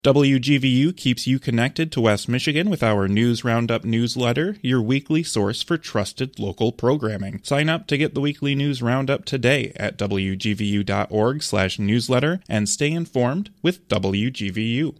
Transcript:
WGVU keeps you connected to West Michigan with our News Roundup newsletter, your weekly source for trusted local programming. Sign up to get the weekly News Roundup today at wgvu.org/newsletter and stay informed with WGVU.